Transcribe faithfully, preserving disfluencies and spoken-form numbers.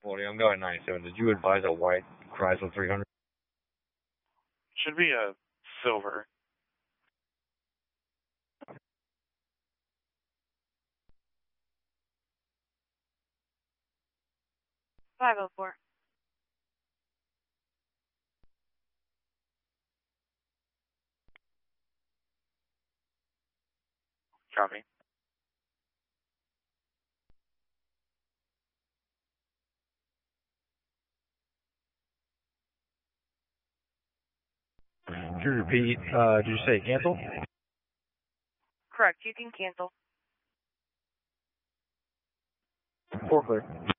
Well, I'm going ninety-seven. Did you advise a white Chrysler three hundred? Should be a silver. five oh four. Copy. Could you repeat? Uh, did you say cancel? Correct, you can cancel. Four clear.